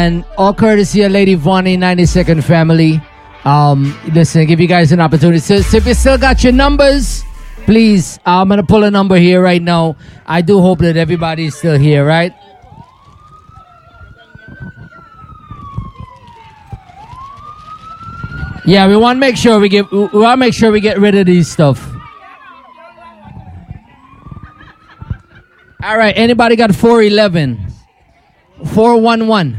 And all courtesy of Lady Vonnie, 92nd family. Listen, give you guys an opportunity. So if you still got your numbers, please, I'm going to pull a number here right now. I do hope that everybody's still here, right? Yeah, we want to make sure we get rid of these stuff. All right, anybody got 411? 411?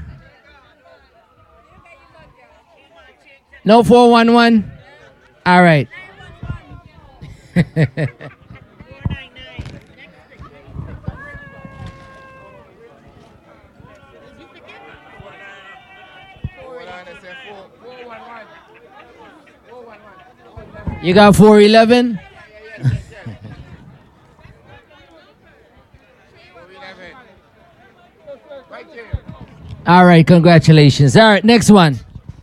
No 411? All right. You got 411? All right, congratulations. All right, next one.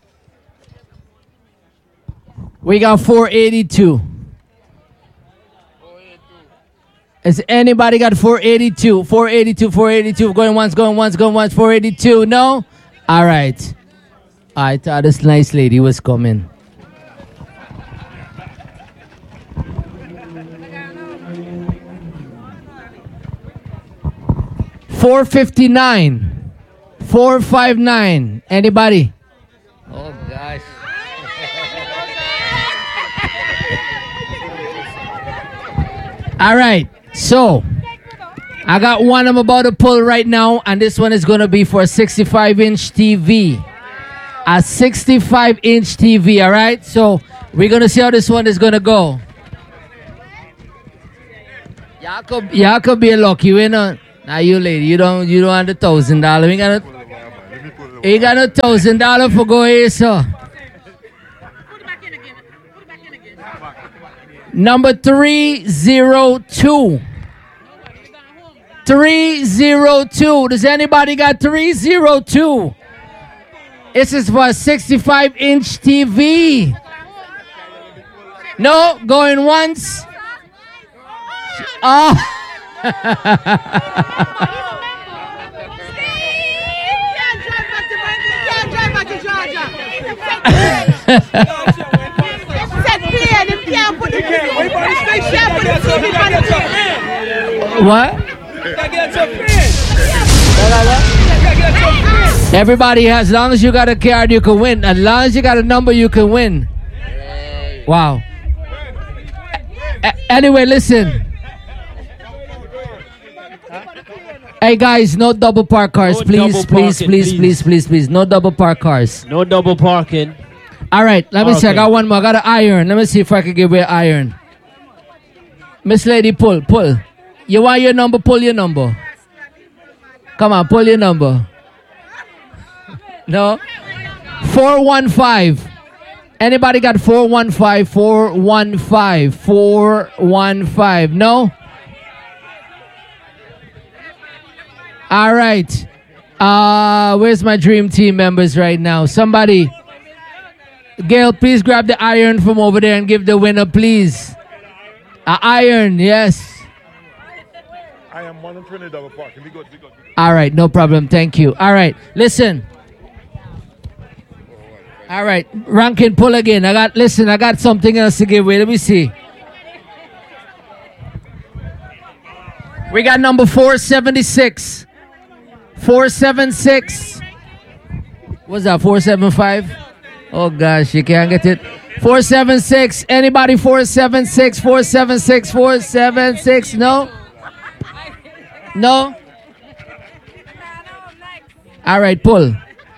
We got 482. Has anybody got 482? 482, 482. Going once, going once, going once. 482. No? All right. I thought this nice lady was coming. $459. 459. Anybody? Oh gosh. All right. So I got one I'm about to pull right now, and this one is gonna be for a 65-inch TV. A 65-inch TV. All right. So we're gonna see how this one is gonna go. Y'all could be lucky, you know. Now you lady, you don't want the $1,000. You got no $1,000 for go here, so. Number 302. 302. Does anybody got 302? This is for a 65-inch TV. No, going once. Oh. What? Everybody has, as long as you got a card, you can win. As long as you got a number, you can win. Wow. Anyway, listen. Hey guys, no double park cars, please. No double park cars. No double parking. All right, let me see. I got one more. I got an iron. Let me see if I can give away iron. Miss Lady, pull. You want your number? Pull your number. Come on, pull your number. No? 415. Anybody got 415? 415. 415. No? All right. Where's my dream team members right now? Somebody. Gail, please grab the iron from over there and give the winner, please. Iron, yes. I am one in Trinidad Park. We good. All right, no problem. Thank you. All right, listen. All right, Rankin, pull again. I got something else to give away. Let me see. We got number 476. 476. What's that, 475? Oh, gosh, you can't get it. 476. Anybody 476? 476. 476. No? No? All right, pull.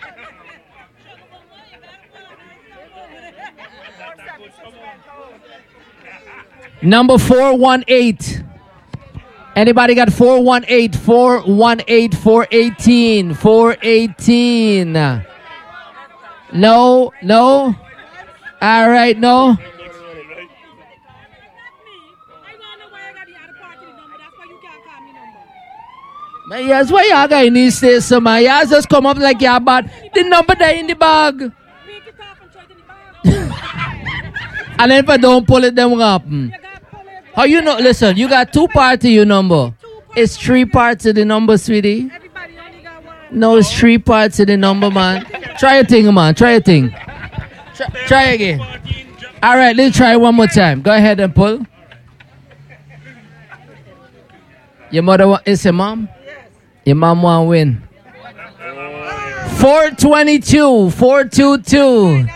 Number 418. Anybody got 418? 418, 418, 418. No. All right, no. Man, that's why y'all got in these days, so man. Y'all just come up like y'all bad. The number there in the bag. And if I don't pull it, then what happen? How you know? Listen, you got 2 parts to your number. It's 3 parts to the number, sweetie. Everybody only got one. No, it's 3 parts in the number, man. Try a thing, man. Try a thing. Try again. All right, let's try one more time. Go ahead and pull. Your mother is your mom? Your mom want win. 422. 422.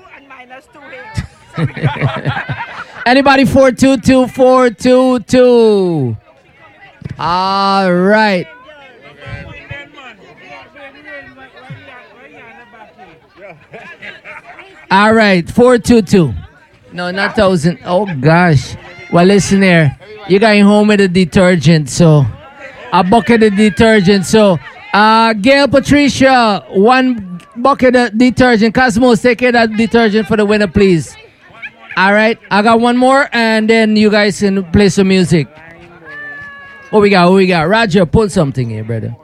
Anybody 422? 422. All right. All right, 422. No, not 1,000. Oh, gosh. Well, listen here. You're going home with a detergent, so a bucket of detergent. So, Gail Patricia, 1 bucket of detergent. Cosmos, take care of that detergent for the winner, please. All right, I got one more, and then you guys can play some music. What we got? What we got? Roger, pull something here, brother.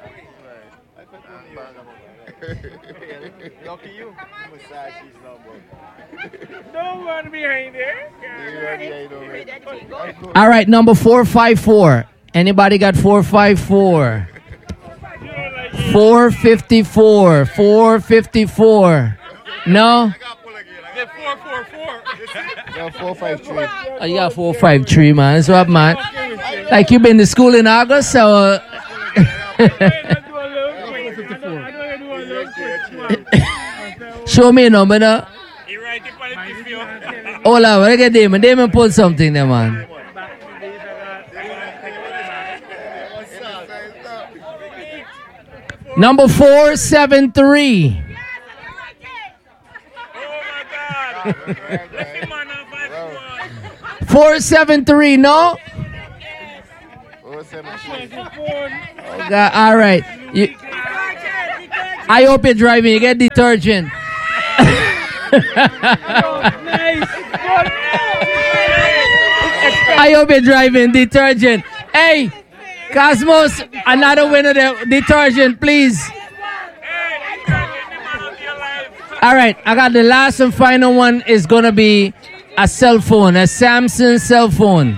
Don't run behind there. All right, number 454. Anybody got 454? 454. 454. No? The 444. No, 453. Oh, you got 453, man. That's what, man. Like you been to school in August, so. Show me a number now. Hold on, look at Damon. Damon pulled something there, man. Number 473. 473, no? Oh, God, all right. I hope you're driving. You get detergent. I hope you're driving detergent. Hey, Cosmos, another winner there. Detergent, please. All right, I got the last and final one is going to be a cell phone, a Samsung cell phone.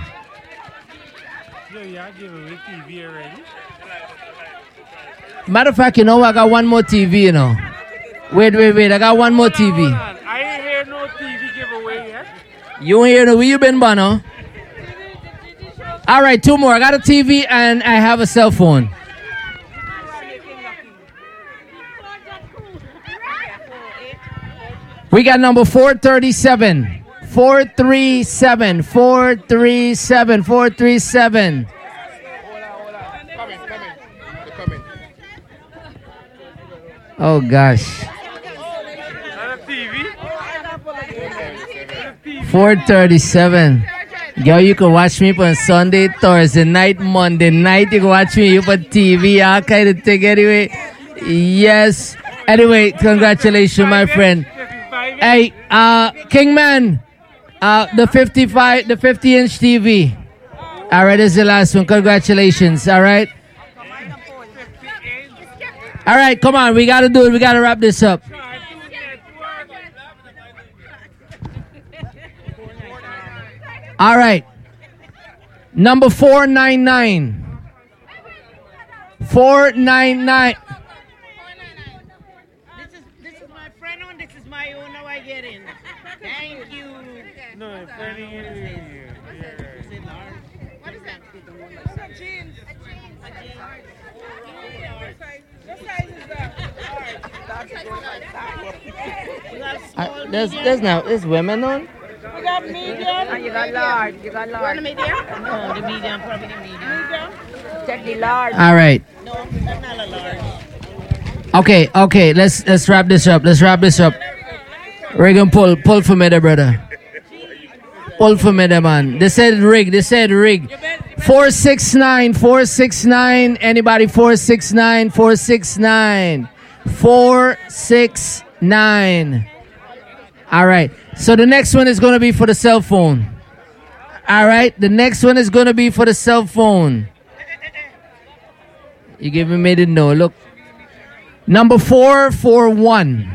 Matter of fact, you know, I got one more TV, you know. Wait. I got one more TV. I ain't hear no TV giveaway yet. You ain't hear no where you been, Bono? All right, 2 more. I got a TV and I have a cell phone. We got number 437. 437. 437. 437. Oh, gosh. 437. Yo, you can watch me on Sunday, Thursday night, Monday night. You can watch me on TV, all kind of thing anyway. Yes. Anyway, congratulations, my friend. Hey, Kingman, the 50-inch TV. All right, this is the last one. Congratulations, all right? All right, come on. We got to do it. We got to wrap this up. All right. Number 499. 499. This is my friend and this is my own. Now I get in. Thank you. No, friendly interview. What is that? A jeans. What size is that? There's women on. You got medium? And you got large. You got You want large. a medium? No, the medium, probably the medium. Medium? Check the large. All right. No, that's not a large. Okay. Let's wrap this up. Reagan, pull for me there, brother. Pull for me there, man. They said rig. 469. Anybody 469? 469. 469. All right. So the next one is going to be for the cell phone. All right. The next one is going to be for the cell phone. You giving me the no. Look. Number 441.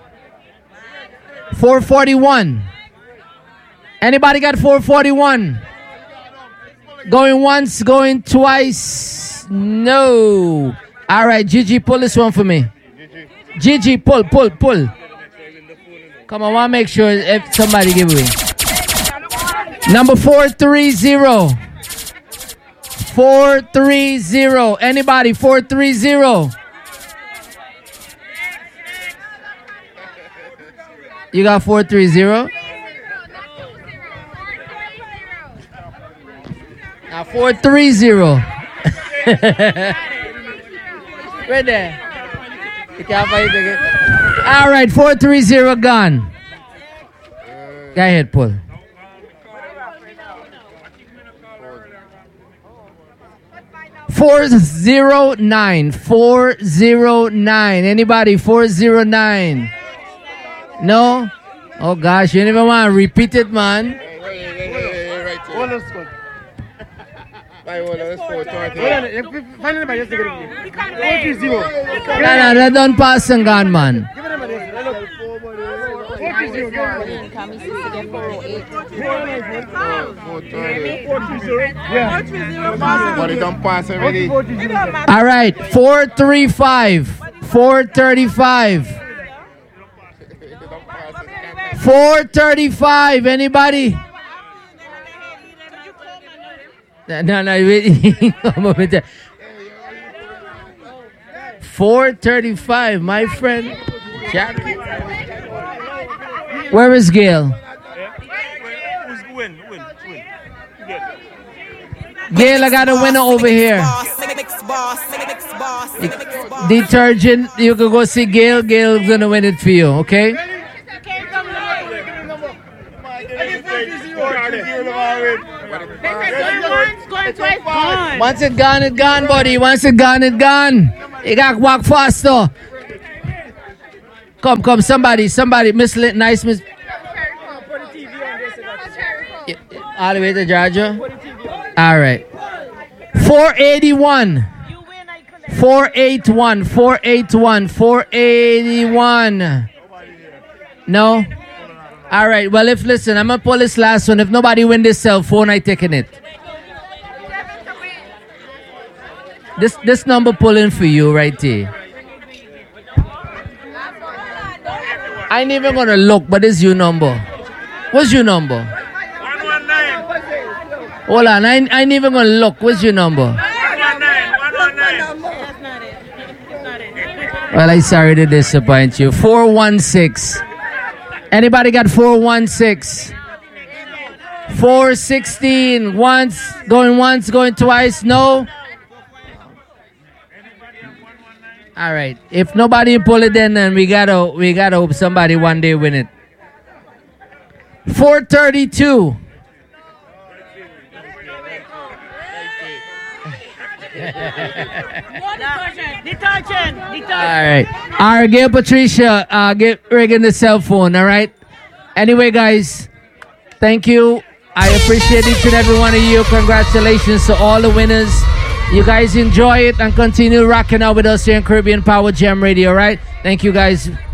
441. Anybody got 441? Going once, going twice. No. All right, Gigi, pull this one for me. Gigi, pull. Come on, I want to make sure if somebody give away. Number 430. 430. Anybody? 430. You got 430? Now 430. Right there. You can't find it. All right, 430 gone. Go ahead, pull. $409. 409. Anybody? 409. No? Oh gosh, you never want to repeat it, man. No, don't pass and gone, man. But it don't pass already. All right, 435. 435. 435. Anybody? No, wait. 435, my friend. Jack. Where is Gail? Win. Gail, I got a winner over here. Detergent, you can go see Gail. Gail's gonna win it for you, okay? Once it gone, buddy. Once it gone. You got to walk faster. Come, somebody. Miss Nice, Miss. All the way to Georgia? All right. 481. 481. No? All right. Well, listen, I'm going to pull this last one. If nobody win this cell phone, I taking it. This number pulling for you right here. I ain't even gonna look, but it's your number. What's your number? 119. Hold on, I ain't even gonna look. What's your number? 119. Well, I'm sorry to disappoint you. 416. Anybody got 416? 416. Once, going twice. No. All right. If nobody pull it, then we gotta hope somebody one day win it. 432. Detergent. All right. All right, Gail Patricia, get rigging the cell phone. All right. Anyway, guys, thank you. I appreciate each and every one of you. Congratulations to all the winners. You guys enjoy it and continue rocking out with us here in Caribbean Power Jam Radio, right? Thank you, guys.